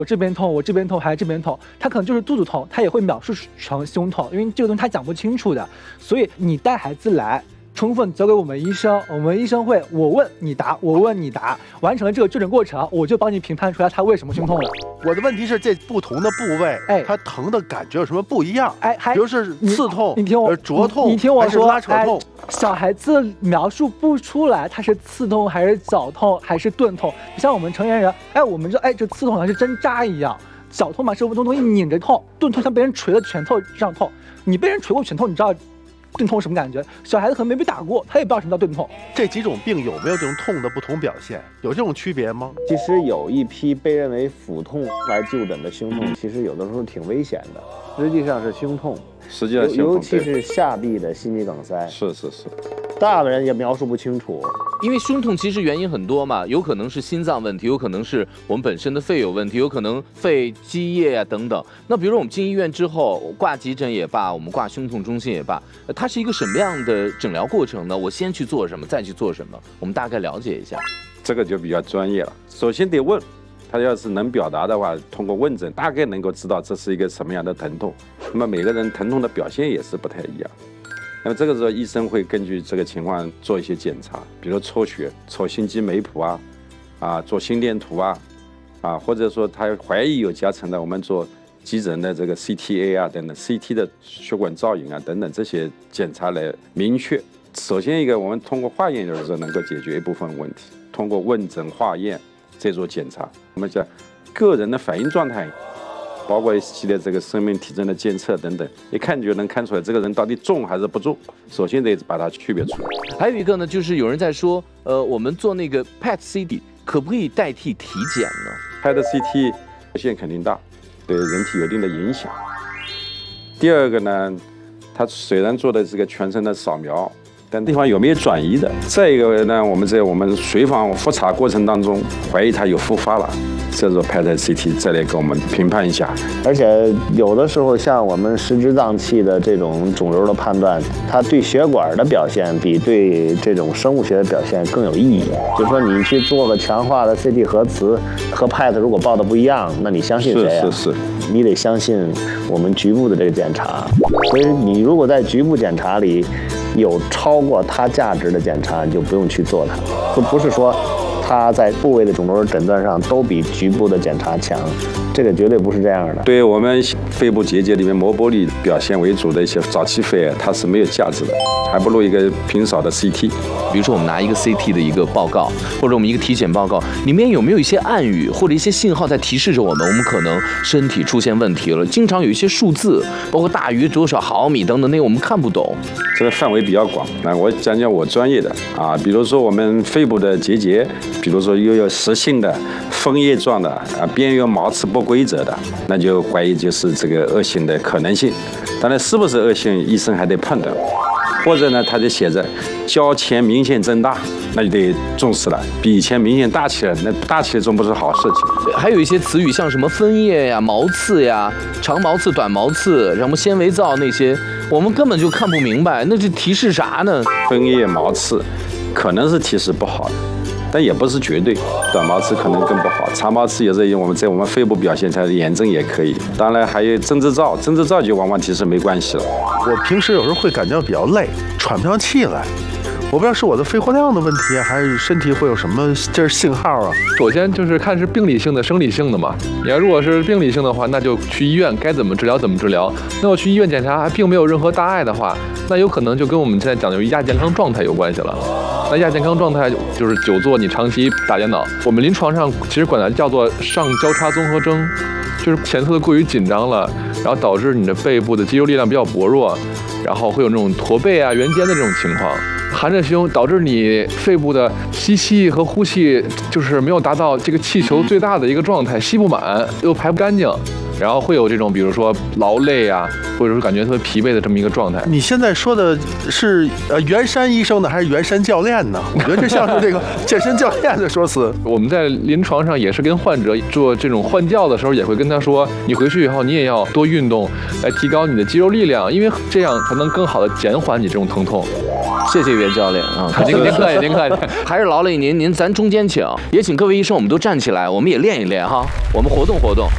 我这边痛，我这边痛还是这边痛，他可能就是肚子痛，他也会描述成胸痛，因为这个东西他讲不清楚的。所以你带孩子来，充分交给我们医生，我们医生会我问你答，我问你答，完成了这个就诊过程，我就帮你评判出来他为什么胸痛了。 我的问题是，这不同的部位，它疼的感觉有什么不一样？比如是刺痛， 你听我灼痛， 你听我说， 拉扯痛。 小孩子描述不出来，他是刺痛还是绞痛还是钝痛，不像我们成年人，我们说，这刺痛好像是针扎一样，绞痛嘛是东西拧着痛，钝痛像被人捶了拳头这样痛。你被人捶过拳头，你知道钝痛什么感觉？小孩子可能没被打过，他也不知道什么叫钝痛。 这几种病有没有这种痛的不同表现？有这种区别吗？ 其实有一批被认为腹痛来就诊的胸痛，其实有的时候挺危险的，实际上是胸痛。 实际上， 尤其是下臂的心肌梗塞， 是， 大的人也描述不清楚。 因为胸痛其实原因很多嘛，有可能是心脏问题，有可能是我们本身的肺有问题，有可能肺积液啊等等。那比如说我们进医院之后，挂急诊也罢，我们挂胸痛中心也罢，它是一个什么样的诊疗过程呢？我先去做什么，再去做什么？我们大概了解一下。 这个就比较专业了。首先得问。他要是能表达的话，通过问诊大概能够知道这是一个什么样的疼痛。那么每个人疼痛的表现也是不太一样。那么这个时候医生会根据这个情况做一些检查，比如抽血、抽心肌酶谱做心电图或者说他怀疑有夹层的，我们做急诊的这个 CTA 等等 CT 的血管造影等等这些检查来明确。首先一个，我们通过化验有的时候能够解决一部分问题，通过问诊化验再做检查。我们讲个人的反应状态，包括一系列这个生命体征的监测等等，一看就能看出来这个人到底重还是不重。首先得把它区别出来。 还有一个呢，就是有人在说，我们做那个 PET CT 可不可以代替体检呢？ PET CT 线肯定大，对人体有一定的影响。第二个呢，它虽然做的这个全身的扫描，但地方有没有转移的？再一个呢，我们在我们随访复查过程当中，怀疑它有复发了，这时候拍的 CT 再来给我们评判一下。而且有的时候像我们实质脏器的这种肿瘤的判断，它对血管的表现比对这种生物学的表现更有意义。就是说你去做个强化的 CT 核磁和 PET 如果报的不一样，那你相信谁呀？ 是， 你得相信我们局部的这个检查。所以你如果在局部检查里有超过它价值的检查，你就不用去做它。不是说它在部位的肿瘤诊断上都比局部的检查强，这个绝对不是这样的。 对我们肺部结节里面膜剥离表现为主的一些早期肺癌，它是没有价值的，还不如一个平扫的 CT。 比如说我们拿一个 CT 的一个报告，或者我们一个体检报告，里面有没有一些暗语或者一些信号在提示着我们可能身体出现问题了？经常有一些数字，包括大于多少毫米等等，那个我们看不懂。 这个范围比较广，那我讲讲我专业的比如说我们肺部的结节，比如说又有实性的、枫叶状的边缘毛刺不规则的，那就怀疑就是这个恶性的可能性。当然是不是恶性，医生还得判断。或者呢，他就写着较前明显增大，那就得重视了，比以前明显大起来，那大起来总不是好事情。 还有一些词语像什么分叶呀、毛刺呀、长毛刺、短毛刺，什么纤维皂那些，我们根本就看不明白，那是提示啥呢？ 分叶、毛刺可能是提示不好的，但也不是绝对。短毛刺可能更不好，长毛刺有时候我们在我们肺部表现出来的炎症也可以。当然还有针织皂，针织皂就往往提示没关系了。 我平时有时候会感觉比较累，喘不上气来。我不知道是我的肺活量的问题，还是身体会有什么这是信号啊？ 首先就是看是病理性的、生理性的嘛。你要如果是病理性的话，那就去医院，该怎么治疗怎么治疗。那我去医院检查还并没有任何大碍的话，那有可能就跟我们现在讲的亚健康状态有关系了。那亚健康状态就是久坐，你长期打电脑。我们临床上其实管它叫做上交叉综合征，就是前侧过于紧张了，然后导致你的背部的肌肉力量比较薄弱，然后会有那种驼背啊、圆肩的这种情况。含着胸导致你肺部的吸气和呼气就是没有达到这个气球最大的一个状态，吸不满又排不干净，然后会有这种比如说劳累啊，或者说感觉特别疲惫的这么一个状态。 你现在说的是袁山医生呢，还是袁山教练呢？我觉得这像是这个健身教练的说辞。 我们在临床上也是跟患者做这种换教的时候，也会跟他说，你回去以后你也要多运动，来提高你的肌肉力量，因为这样才能更好的减缓你这种疼痛。 谢谢袁教练您客气，您客气。还是劳累您咱中间请，也请各位医生，我们都站起来，我们也练一练哈，我们活动活动。